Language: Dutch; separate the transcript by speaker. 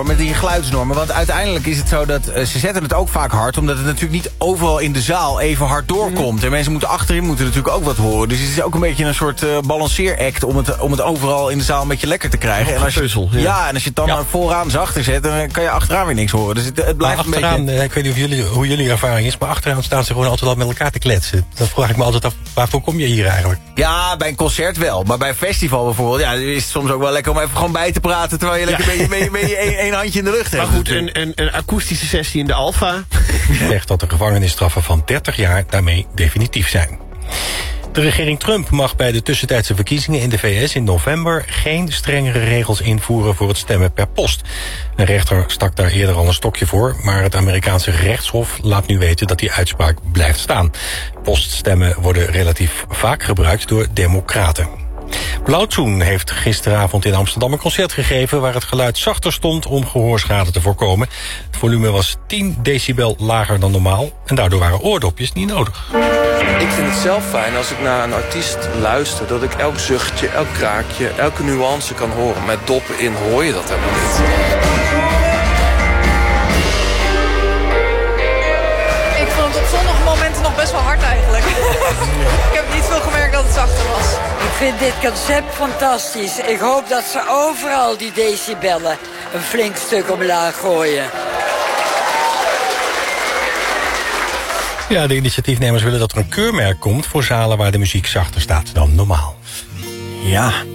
Speaker 1: hoor, met die geluidsnormen. Want uiteindelijk is het zo dat ze zetten het ook vaak hard, omdat het natuurlijk niet overal in de zaal even hard doorkomt. En mensen achterin moeten natuurlijk ook wat horen. Dus het is ook een beetje een soort balanceeract om het overal in de zaal een beetje lekker te krijgen. En als je, en als je het dan vooraan zachter zet, dan kan je achteraan weer niks horen. Dus het blijft
Speaker 2: achteraan,
Speaker 1: een beetje...
Speaker 2: Ik weet niet hoe jullie ervaring is, maar achteraan staan ze gewoon altijd al met elkaar te kletsen. Dan vraag ik me altijd af, waarvoor kom je hier eigenlijk?
Speaker 1: Ja, bij een concert wel. Maar bij een festival bijvoorbeeld, is het soms ook wel lekker om even gewoon bij te praten, terwijl je lekker met je één handje in de lucht hebt.
Speaker 3: Maar goed, een akoestische sessie in de Alfa.
Speaker 2: Zegt dat de gevangenisstraffen van 30 jaar daarmee definitief zijn. De regering Trump mag bij de tussentijdse verkiezingen in de VS in november geen strengere regels invoeren voor het stemmen per post. Een rechter stak daar eerder al een stokje voor, maar het Amerikaanse rechtshof laat nu weten dat die uitspraak blijft staan. Poststemmen worden relatief vaak gebruikt door democraten. Blauwtsoen heeft gisteravond in Amsterdam een concert gegeven waar het geluid zachter stond om gehoorschade te voorkomen. Het volume was 10 decibel lager dan normaal en daardoor waren oordopjes niet nodig.
Speaker 4: Ik vind het zelf fijn als ik naar een artiest luister, dat ik elk zuchtje, elk kraakje, elke nuance kan horen. Met doppen in hoor je dat helemaal niet.
Speaker 5: Ik vond het op sommige momenten nog best wel hard eigenlijk. Ik heb niet veel gemerkt dat het zachter was.
Speaker 6: Ik vind dit concept fantastisch. Ik hoop dat ze overal die decibellen een flink stuk omlaag gooien.
Speaker 2: Ja, de initiatiefnemers willen dat er een keurmerk komt voor zalen waar de muziek zachter staat dan normaal.
Speaker 1: Ja.